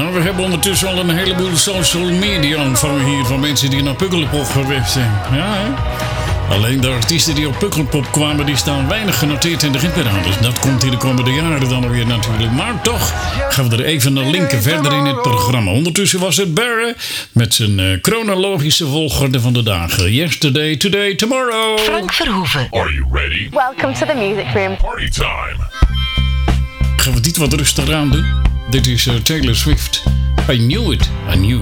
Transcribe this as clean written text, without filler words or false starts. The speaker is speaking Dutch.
Maar we hebben ondertussen al een heleboel social media ontvangen hier van mensen die naar Pukkelpop geweest zijn. Ja, hè? Alleen de artiesten die op Pukkelpop kwamen, die staan weinig genoteerd in de hitparades. Dat komt in de komende jaren dan weer natuurlijk. Maar toch gaan we er even naar linken verder in het programma. Ondertussen was het Barry met zijn chronologische volgorde van de dagen. Yesterday, today, tomorrow. Frank Verhoeven. Are you ready? Welcome to the music room. Party time. Gaan we dit wat rustiger aan doen? Dit is Taylor Swift. I knew it. I knew